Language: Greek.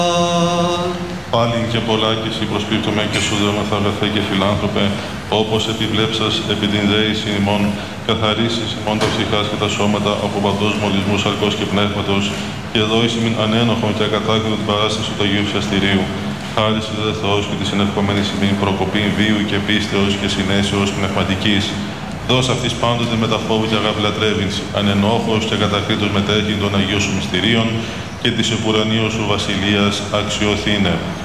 Πάλιν και πολλά και εσύ προσπίπτουμε και σου δέμεθα αγαθέ και φιλάνθρωπε, όπως επιβλέψας επί την δέηση ημών, καθαρίσεις ημών τα ψυχάς και τα σώματα από παντός μολυσμού σαρκός και πνεύματος, και δώεις ημίν ανένοχον και ακατάκριτο την παράσταση του Αγίου Ψαστηρίου. Χάρισε δε Θεός και τη συνευκομένη ημίν προκοπήν βίου και πίστεως και συνέσεως πνευματικής. Δώσ' αυτής πάντοτε με τα φόβου και αγάπη λατρεύειν, ανενόχος και κατακρίτως μετέχειν των Αγίων σου μυστηρίων και της επουρανίου σου βασιλείας αξιοθήνε.